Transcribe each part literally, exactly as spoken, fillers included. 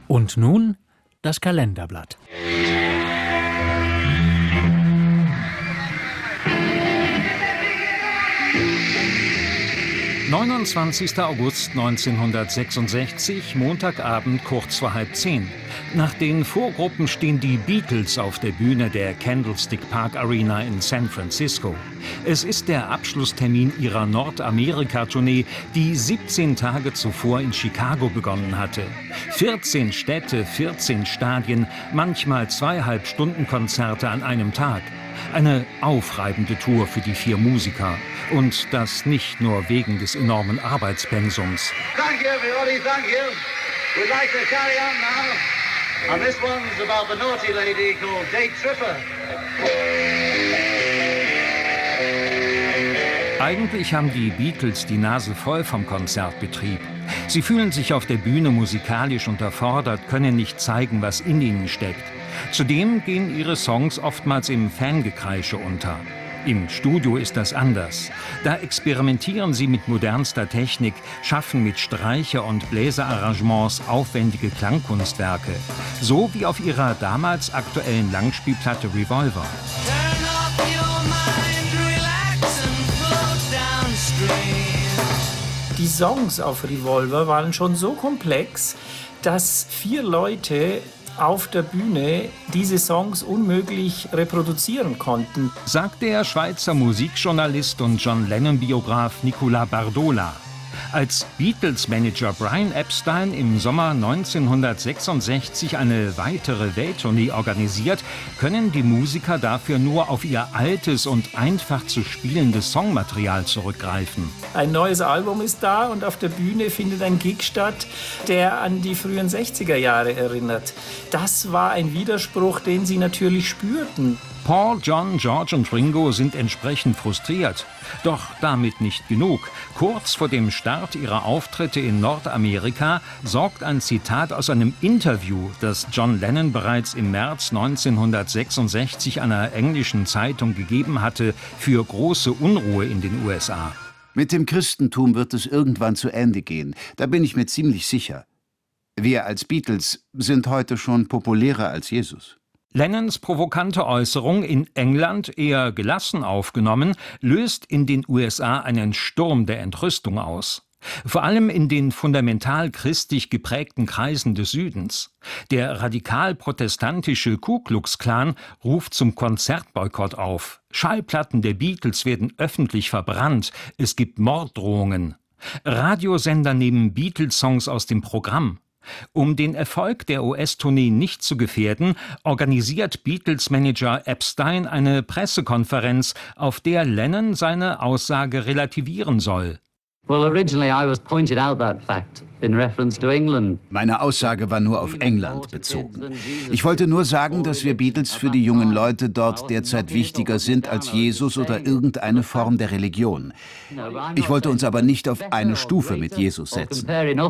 Und nun das Kalenderblatt. neunundzwanzigster August neunzehnhundertsechsundsechzig, Montagabend kurz vor halb zehn. Nach den Vorgruppen stehen die Beatles auf der Bühne der Candlestick Park Arena in San Francisco. Es ist der Abschlusstermin ihrer Nordamerika-Tournee, die siebzehn Tage zuvor in Chicago begonnen hatte. vierzehn Städte, vierzehn Stadien, manchmal zweieinhalb-Stunden-Konzerte an einem Tag. Eine aufreibende Tour für die vier Musiker. Und das nicht nur wegen des enormen Arbeitspensums. Thank you, everybody, thank you. We'd like to carry on now. And this one's about the naughty lady called Date Tripper. Eigentlich haben die Beatles die Nase voll vom Konzertbetrieb. Sie fühlen sich auf der Bühne musikalisch unterfordert, können nicht zeigen, was in ihnen steckt. Zudem gehen ihre Songs oftmals im Fangekreische unter. Im Studio ist das anders. Da experimentieren sie mit modernster Technik, schaffen mit Streicher- und Bläserarrangements aufwendige Klangkunstwerke. So wie auf ihrer damals aktuellen Langspielplatte Revolver. Die Songs auf Revolver waren schon so komplex, dass vier Leute auf der Bühne diese Songs unmöglich reproduzieren konnten, sagt der Schweizer Musikjournalist und John Lennon-Biograf Nicolas Bardola. Als Beatles-Manager Brian Epstein im Sommer neunzehnhundertsechsundsechzig eine weitere Welttournee organisiert, können die Musiker dafür nur auf ihr altes und einfach zu spielendes Songmaterial zurückgreifen. Ein neues Album ist da und auf der Bühne findet ein Gig statt, der an die frühen sechziger Jahre erinnert. Das war ein Widerspruch, den sie natürlich spürten. Paul, John, George und Ringo sind entsprechend frustriert. Doch damit nicht genug. Kurz vor dem Start ihrer Auftritte in Nordamerika sorgt ein Zitat aus einem Interview, das John Lennon bereits im März neunzehnhundertsechsundsechzig einer englischen Zeitung gegeben hatte, für große Unruhe in den U S A. Mit dem Christentum wird es irgendwann zu Ende gehen. Da bin ich mir ziemlich sicher. Wir als Beatles sind heute schon populärer als Jesus. Lennons provokante Äußerung, in England eher gelassen aufgenommen, löst in den U S A einen Sturm der Entrüstung aus. Vor allem in den fundamental christlich geprägten Kreisen des Südens. Der radikal-protestantische Ku Klux Klan ruft zum Konzertboykott auf. Schallplatten der Beatles werden öffentlich verbrannt. Es gibt Morddrohungen. Radiosender nehmen Beatles-Songs aus dem Programm. Um den Erfolg der U S-Tournee nicht zu gefährden, organisiert Beatles-Manager Epstein eine Pressekonferenz, auf der Lennon seine Aussage relativieren soll. Well, originally I was pointed out that fact in reference to England. Meine Aussage war nur auf England bezogen. Ich wollte nur sagen, dass wir Beatles für die jungen Leute dort derzeit wichtiger sind als Jesus oder irgendeine Form der Religion. Ich wollte uns aber nicht auf eine Stufe mit Jesus setzen.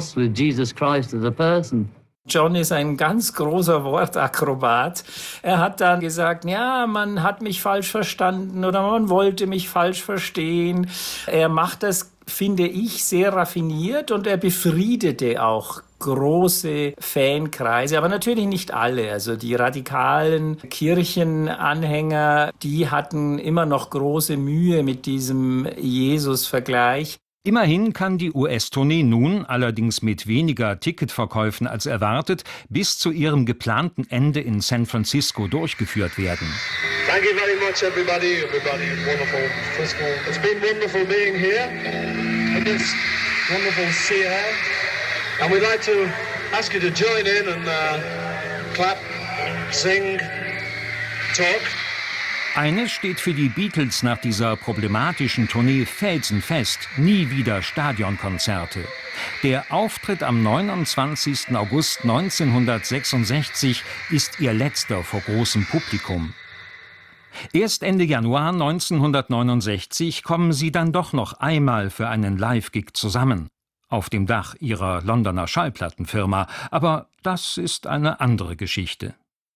John ist ein ganz großer Wortakrobat. Er hat dann gesagt, ja, man hat mich falsch verstanden oder man wollte mich falsch verstehen. Er macht das, finde ich, sehr raffiniert und er befriedete auch große Fankreise, aber natürlich nicht alle. Also die radikalen Kirchenanhänger, die hatten immer noch große Mühe mit diesem Jesus-Vergleich. Immerhin kann die U S-Tournee nun, allerdings mit weniger Ticketverkäufen als erwartet, bis zu ihrem geplanten Ende in San Francisco durchgeführt werden. Thank you very much, everybody. Everybody is wonderful. Frisco. It's been wonderful being here. It's wonderful to see you. And we'd like to ask you to join in and uh, clap, sing, talk. Eines steht für die Beatles nach dieser problematischen Tournee felsenfest: nie wieder Stadionkonzerte. Der Auftritt am neunundzwanzigsten August neunzehnhundertsechsundsechzig ist ihr letzter vor großem Publikum. Erst Ende Januar neunzehnhundertneunundsechzig kommen sie dann doch noch einmal für einen Live-Gig zusammen. Auf dem Dach ihrer Londoner Schallplattenfirma. Aber das ist eine andere Geschichte.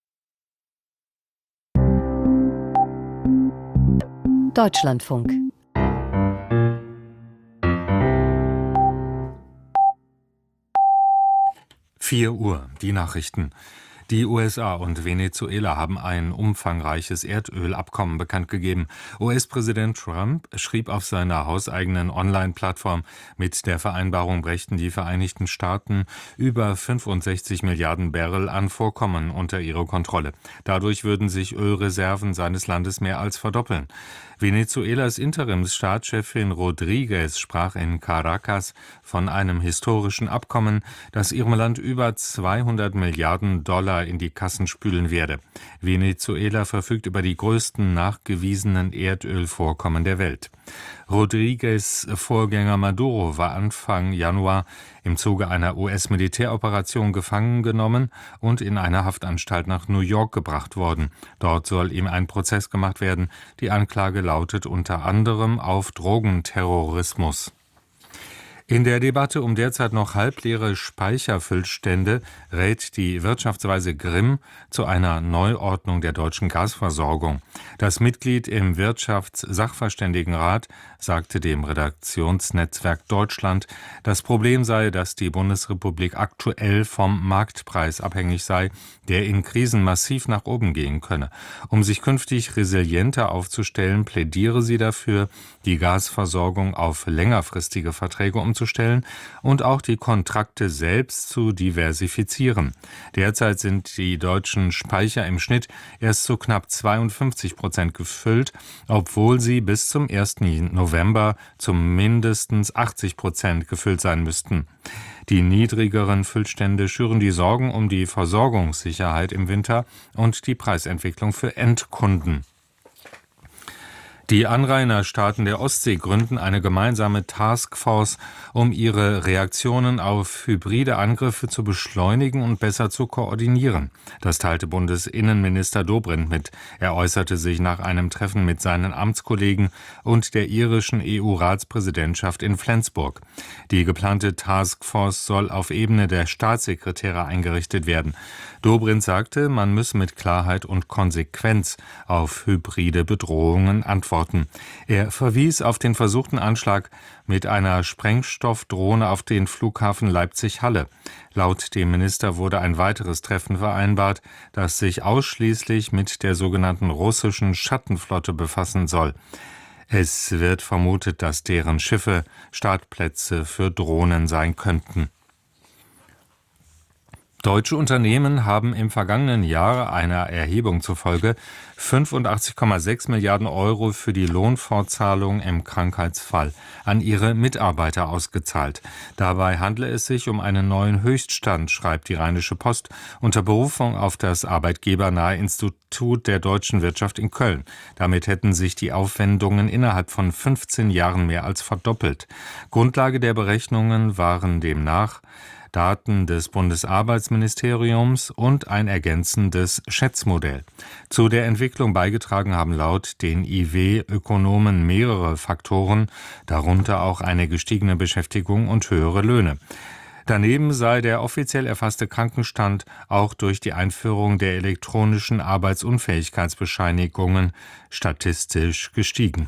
Deutschlandfunk. vier Uhr, die Nachrichten. Die U S A und Venezuela haben ein umfangreiches Erdölabkommen bekannt gegeben. U S-Präsident Trump schrieb auf seiner hauseigenen Online-Plattform, mit der Vereinbarung brächten die Vereinigten Staaten über fünfundsechzig Milliarden Barrel an Vorkommen unter ihre Kontrolle. Dadurch würden sich Ölreserven seines Landes mehr als verdoppeln. Venezuelas Interimsstaatschefin Rodriguez sprach in Caracas von einem historischen Abkommen, das ihrem Land über zweihundert Milliarden Dollar in die Kassen spülen werde. Venezuela verfügt über die größten nachgewiesenen Erdölvorkommen der Welt. Rodriguez' Vorgänger Maduro war Anfang Januar im Zuge einer U S-Militäroperation gefangen genommen und in eine Haftanstalt nach New York gebracht worden. Dort soll ihm ein Prozess gemacht werden. Die Anklage lautet unter anderem auf Drogenterrorismus. In der Debatte um derzeit noch halbleere Speicherfüllstände rät die Wirtschaftsweise Grimm zu einer Neuordnung der deutschen Gasversorgung. Das Mitglied im Wirtschaftssachverständigenrat sagte dem Redaktionsnetzwerk Deutschland, das Problem sei, dass die Bundesrepublik aktuell vom Marktpreis abhängig sei, der in Krisen massiv nach oben gehen könne. Um sich künftig resilienter aufzustellen, plädiere sie dafür, die Gasversorgung auf längerfristige Verträge umzustellen und auch die Kontrakte selbst zu diversifizieren. Derzeit sind die deutschen Speicher im Schnitt erst zu knapp zweiundfünfzig Prozent gefüllt, obwohl sie bis zum ersten November zu mindestens achtzig Prozent gefüllt sein müssten. Die niedrigeren Füllstände schüren die Sorgen um die Versorgungssicherheit im Winter und die Preisentwicklung für Endkunden. Die Anrainerstaaten der Ostsee gründen eine gemeinsame Taskforce, um ihre Reaktionen auf hybride Angriffe zu beschleunigen und besser zu koordinieren. Das teilte Bundesinnenminister Dobrindt mit. Er äußerte sich nach einem Treffen mit seinen Amtskollegen und der irischen E U-Ratspräsidentschaft in Flensburg. Die geplante Taskforce soll auf Ebene der Staatssekretäre eingerichtet werden. Dobrindt sagte, man müsse mit Klarheit und Konsequenz auf hybride Bedrohungen antworten. Er verwies auf den versuchten Anschlag mit einer Sprengstoffdrohne auf den Flughafen Leipzig-Halle. Laut dem Minister wurde ein weiteres Treffen vereinbart, das sich ausschließlich mit der sogenannten russischen Schattenflotte befassen soll. Es wird vermutet, dass deren Schiffe Startplätze für Drohnen sein könnten. Deutsche Unternehmen haben im vergangenen Jahr einer Erhebung zufolge fünfundachtzig Komma sechs Milliarden Euro für die Lohnfortzahlung im Krankheitsfall an ihre Mitarbeiter ausgezahlt. Dabei handle es sich um einen neuen Höchststand, schreibt die Rheinische Post unter Berufung auf das arbeitgebernahe Institut der deutschen Wirtschaft in Köln. Damit hätten sich die Aufwendungen innerhalb von fünfzehn Jahren mehr als verdoppelt. Grundlage der Berechnungen waren demnach Daten des Bundesarbeitsministeriums und ein ergänzendes Schätzmodell. Zu der Entwicklung beigetragen haben laut den I W-Ökonomen mehrere Faktoren, darunter auch eine gestiegene Beschäftigung und höhere Löhne. Daneben sei der offiziell erfasste Krankenstand auch durch die Einführung der elektronischen Arbeitsunfähigkeitsbescheinigungen statistisch gestiegen.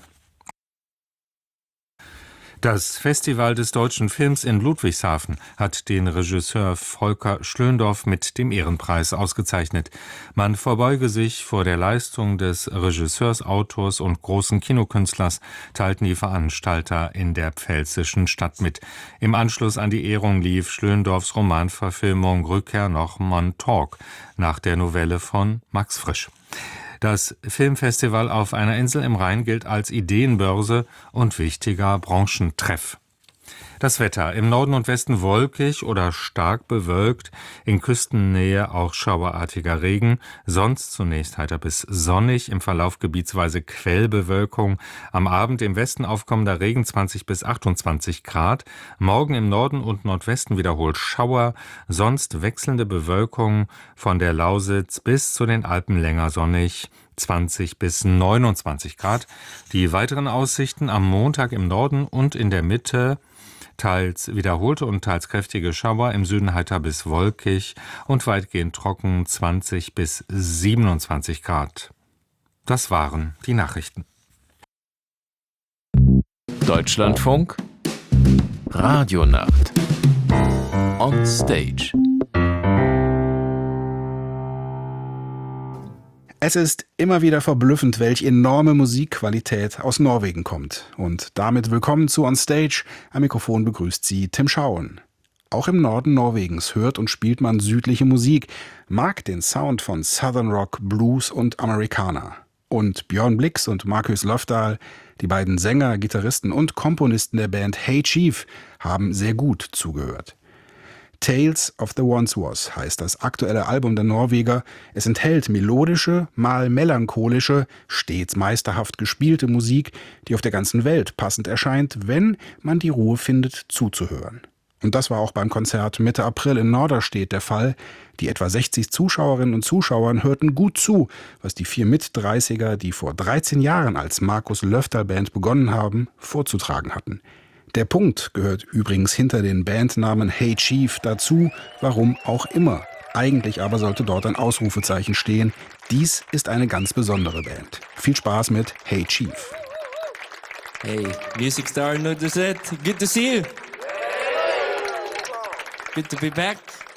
Das Festival des deutschen Films in Ludwigshafen hat den Regisseur Volker Schlöndorff mit dem Ehrenpreis ausgezeichnet. Man verbeuge sich vor der Leistung des Regisseurs, Autors und großen Kinokünstlers, teilten die Veranstalter in der pfälzischen Stadt mit. Im Anschluss an die Ehrung lief Schlöndorffs Romanverfilmung Rückkehr nach Montauk nach der Novelle von Max Frisch. Das Filmfestival auf einer Insel im Rhein gilt als Ideenbörse und wichtiger Branchentreff. Das Wetter: im Norden und Westen wolkig oder stark bewölkt, in Küstennähe auch schauerartiger Regen, sonst zunächst heiter bis sonnig, im Verlauf gebietsweise Quellbewölkung, am Abend im Westen aufkommender Regen zwanzig bis achtundzwanzig Grad, morgen im Norden und Nordwesten wiederholt Schauer, sonst wechselnde Bewölkung, von der Lausitz bis zu den Alpen länger sonnig, zwanzig bis neunundzwanzig Grad. Die weiteren Aussichten: am Montag im Norden und in der Mitte teils wiederholte und teils kräftige Schauer, im Süden heiter bis wolkig und weitgehend trocken, zwanzig bis siebenundzwanzig Grad. Das waren die Nachrichten. Deutschlandfunk Radionacht On Stage. Es ist immer wieder verblüffend, welch enorme Musikqualität aus Norwegen kommt. Und damit willkommen zu On Stage. Am Mikrofon begrüßt Sie Tim Schauen. Auch im Norden Norwegens hört und spielt man südliche Musik, mag den Sound von Southern Rock, Blues und Americana. Und Björn Blix und Markus Löfdahl, die beiden Sänger, Gitarristen und Komponisten der Band Hey Chief, haben sehr gut zugehört. Tales of the Once Was heißt das aktuelle Album der Norweger. Es enthält melodische, mal melancholische, stets meisterhaft gespielte Musik, die auf der ganzen Welt passend erscheint, wenn man die Ruhe findet, zuzuhören. Und das war auch beim Konzert Mitte April in Norderstedt der Fall. Die etwa sechzig Zuschauerinnen und Zuschauer hörten gut zu, was die vier Mit-dreißiger, die vor dreizehn Jahren als Markus Löfdahl Band begonnen haben, vorzutragen hatten. Der Punkt gehört übrigens hinter den Bandnamen Hey Chief dazu, warum auch immer. Eigentlich aber sollte dort ein Ausrufezeichen stehen. Dies ist eine ganz besondere Band. Viel Spaß mit Hey Chief. Hey, Music Star Norderstedt, good to see you. Good to be back.